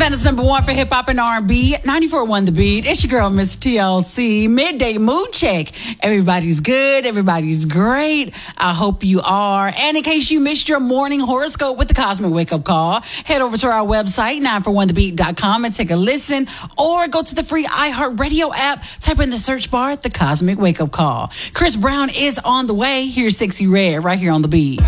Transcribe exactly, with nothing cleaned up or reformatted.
Savannah's number one for hip hop and R and B, ninety-four point one The Beat. It's your girl, Miss T L C. Midday mood check. Everybody's good. Everybody's great. I hope you are. And in case you missed your morning horoscope with the Cosmic Wake Up Call, head over to our website, nine four one the beat dot com, and take a listen. Or go to the free iHeartRadio app. Type in the search bar, The Cosmic Wake Up Call. Chris Brown is on the way. Here's Sexy Red right here on The Beat.